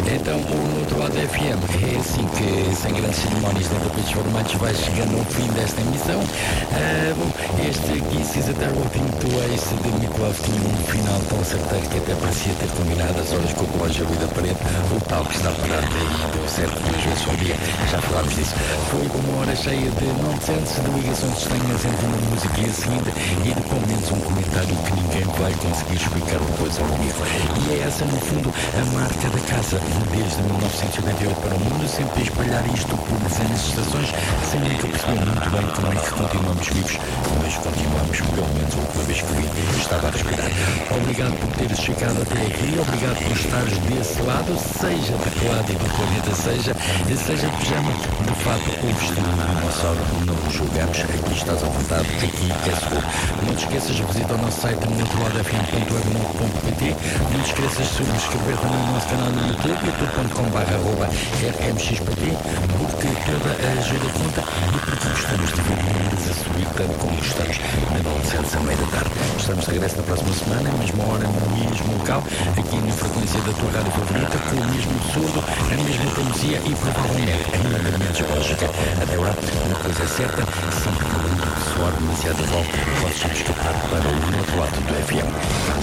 Então, o outro lado FM é assim que, sem grandes cerimónias nem tapetes vermelhos, vai chegando ao fim desta emissão. Bom, este This is a Terrible Thing to Waste de Meat Love tinha um final tão certeiro que até parecia ter combinado as horas com o relógio ali da parede. O tal que está parado aí deu certo 2 vezes ao dia, já falámos disso. Foi uma hora cheia de nonsense, de ligações estranhas entre uma música e a seguinte, e de pelo menos um comentário que ninguém vai conseguir explicar depois ao vivo. E é essa, no fundo, a marca da casa, desde 1988 para o mundo, sempre a espalhar isto por dezenas de estações, sem nunca perceber muito bem como é que continuamos vivos, mas continuamos, pelo menos a última vez que vi, estava a respirar. Obrigado por teres chegado até aqui, obrigado por estares desse lado, seja de que lado do planeta seja de pijama, de fato ou vestido de dinossauro, não nos julgamos, aqui estás à vontade, aqui é seguro. Não te esqueças de visitar o nosso site neutralfm.webnote.pt, não te esqueças de subscrever também o nosso canal no YouTube, youtube.com/rmxpt, porque toda a ajuda conta e porque gostamos de ver números a subir tanto como gostamos de nonsense à meia da tarde. Estamos de regresso na próxima semana, mesma hora, no mesmo local, aqui na frequência da tua rádio favorita, com o mesmo surdo, a mesma teimosia e provavelmente a mesma lógica. Até lá, uma coisa é certa, sempre que o mundo soar demasiado de volta, podes escapar para o outro lado do FM.